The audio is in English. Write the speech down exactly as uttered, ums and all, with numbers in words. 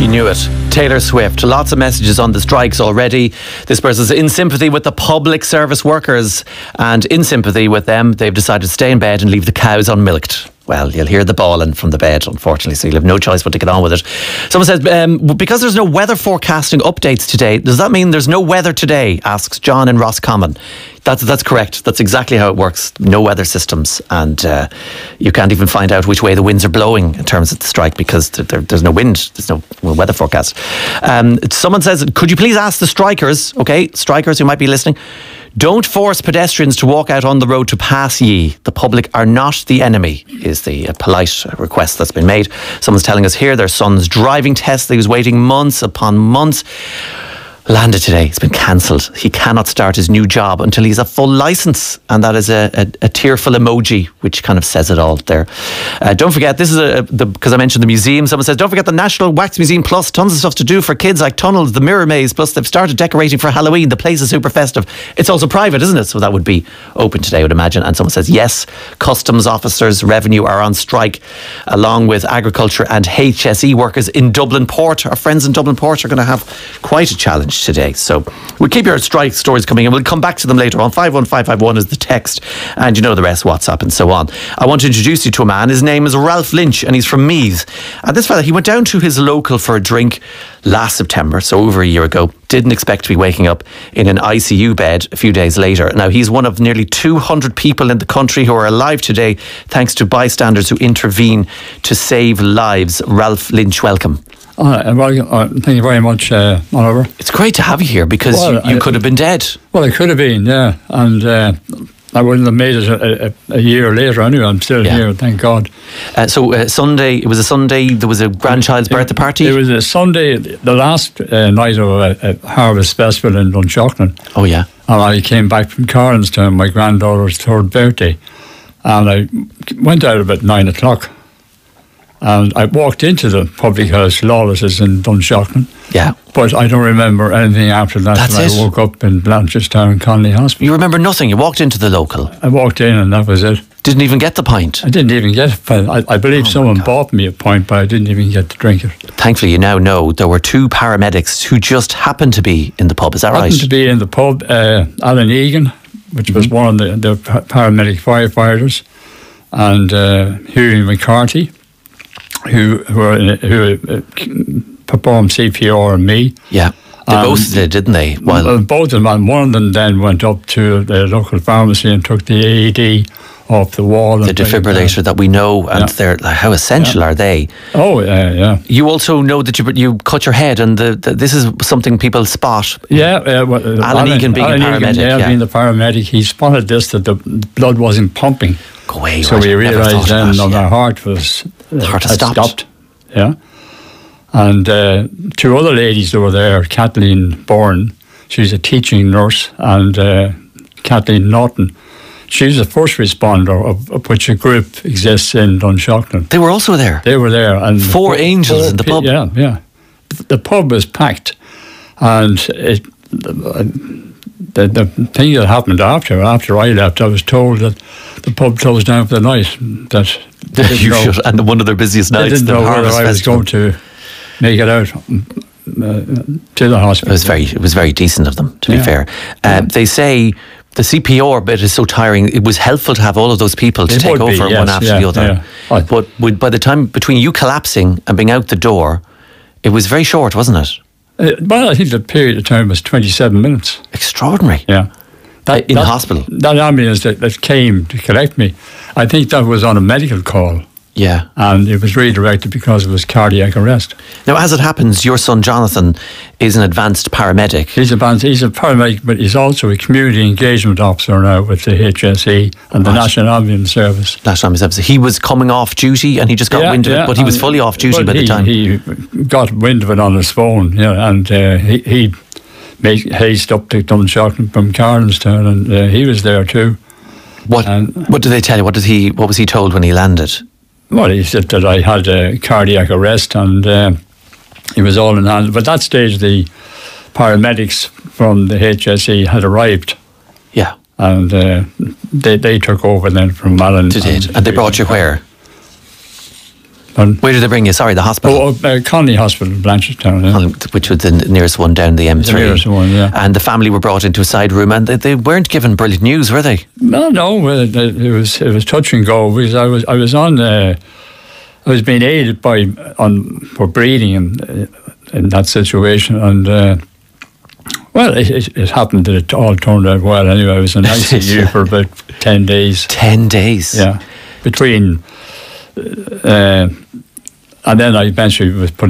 She knew it. Taylor Swift. Lots of messages on the strikes already. This person's in sympathy with the public service workers, and in sympathy with them, they've decided to stay in bed and leave the cows unmilked. Well, you'll hear the bawling from the bed, unfortunately, so you'll have no choice but to get on with it. Someone says, um, because there's no weather forecasting updates today, does that mean there's no weather today? Asks John in Roscommon. That's that's correct. That's exactly how it works. No weather systems, and uh, you can't even find out which way the winds are blowing in terms of the strike because there, there's no wind. There's no weather forecast. Um, someone says, could you please ask the strikers, okay, strikers who might be listening, don't force pedestrians to walk out on the road to pass ye. The public are not the enemy, is the uh, polite request that's been made. Someone's telling us here their son's driving test that he was waiting months upon months landed today. It's been cancelled. He cannot start his new job until he's a full licence, and that is a, a, a tearful emoji, which kind of says it all there. Uh, don't forget, this is a because I mentioned the museum. Someone says, don't forget the National Wax Museum Plus. Tons of stuff to do for kids, like tunnels, the Mirror Maze. Plus, they've started decorating for Halloween. The place is super festive. It's also private, isn't it? So that would be open today, I would imagine. And someone says, yes, customs officers, revenue are on strike, along with agriculture and H S E workers in Dublin Port. Our friends in Dublin Port are going to have quite a challenge today. So we'll keep your strike stories coming and we'll come back to them later on. five one five five one is the text, and you know the rest, WhatsApp and so on. I want to introduce you to a man. His name is Ralph Lynch and he's from Meath. And this fella, he went down to his local for a drink last September, so over a year ago. Didn't expect to be waking up in an I C U bed a few days later. Now, he's one of nearly two hundred people in the country who are alive today thanks to bystanders who intervene to save lives. Ralph Lynch, welcome. Oh, well, thank you very much, uh, Oliver. It's great to have you here because well, you, you I, could have been dead. Well, I could have been, yeah. And uh, I wouldn't have made it a, a, a year later anyway. I'm still yeah. here, thank God. Uh, so uh, Sunday, it was a Sunday, there was a grandchild's it, birthday party? It was a Sunday, the last uh, night of a, a Harvest Festival in Dunshaughlin. Oh, yeah. And I came back from Carlinstown, my granddaughter's third birthday. And I went out about nine o'clock. And I walked into the public house, Lawless's in Dunshaughlin. Yeah. But I don't remember anything after that. That's when it. I woke up in Blanchardstown, Connolly Hospital. You remember nothing? You walked into the local? I walked in and that was it. Didn't even get the pint? I didn't even get it. I, I believe oh someone bought me a pint, but I didn't even get to drink it. Thankfully, you now know there were two paramedics who just happened to be in the pub. Is that happened right? Happened to be in the pub. Uh, Alan Egan, which mm-hmm. was one of the, the paramedic firefighters, and uh, Hughie McCarthy, who who, were, who uh, performed C P R on me. Yeah, they um, both did, didn't they? Well, well, both of them, and one of them then went up to the local pharmacy and took the A E D off the wall. The defibrillator that we know, and yeah. they're like, how essential yeah. are they? Oh, yeah, yeah. You also know that you you cut your head, and the, the, this is something people spot. Yeah, uh, well, uh, Alan, Alan Egan being Alan a paramedic. Egan, yeah, yeah, being the paramedic, he spotted this, that the blood wasn't pumping. Go away. So right. we realised then that yeah. my heart was the heart had stopped. stopped. Yeah. And uh, two other ladies that were there, Kathleen Bourne, she's a teaching nurse, and uh, Kathleen Norton, she's a first responder, of, of which a group exists in Dunshaughlin. They were also there? They were there. And Four the, angels four in the pub? Yeah, yeah. The pub was packed, and it, the, the, the thing that happened after, after I left, I was told that the pub closed down for the night. That you know, should, and one of their busiest nights. They didn't know whether I was going to make it out uh, to the hospital. It was very, it was very decent of them, to yeah. be fair. Uh, yeah. They say the C P R bit is so tiring. It was helpful to have all of those people to it take over be, yes, one after yeah, the other. Yeah. But with, by the time between you collapsing and being out the door, it was very short, wasn't it? Uh, well, I think the period of time was twenty-seven minutes. Extraordinary. Yeah. That, in that, hospital? That ambulance that, that came to collect me, I think that was on a medical call. Yeah. And it was redirected because it was cardiac arrest. Now, as it happens, your son Jonathan is an advanced paramedic. He's advanced, he's a paramedic, but he's also a community engagement officer now with the H S E and the right. National Ambulance Service. National Ambulance Service. He was coming off duty and he just got yeah, wind of yeah, it, but he was fully off duty by he, the time. He got wind of it on his phone, you know, and uh, he, he made haste up to Dunshaughlin from Carlinstown, and uh, he was there too. What, and, what did they tell you? What did he? What was he told when he landed? Well, he said that I had a cardiac arrest and uh, he was all in hand. But at that stage, the paramedics from the H S E had arrived. Yeah. And uh, they they took over then from Alan. They did. And, and they brought you where? And, Where did they bring you? Sorry, the hospital. oh, uh, Conley Hospital in Blanchardstown. Yeah. Which was the nearest one down the M three. The nearest one, yeah. And the family were brought into a side room, and they, they weren't given brilliant news, were they? No, no, it, it was it was touch and go because I was I was on uh, I was being aided by on for breathing in, in that situation, and uh, well, it, it, it happened that it all turned out well. Anyway, I was in I C U for about ten days. Ten days. Yeah, between. Uh, and then I eventually was put